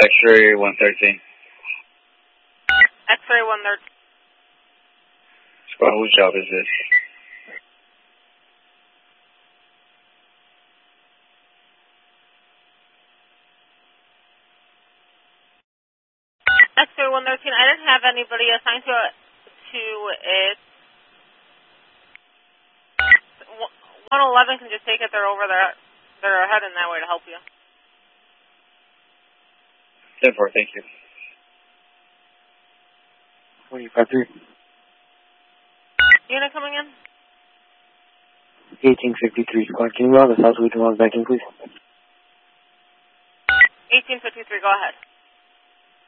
X-ray 113. X-ray 113. Squad, whose job is this? X-ray 113, I didn't have anybody assigned to it. 111 can just take it. They're over there. They're heading that way to help you. 10-4, thank you. 25-3. Unit coming in? 1853 squad. Can you route the South Region 1 back in, please? 1853, go ahead.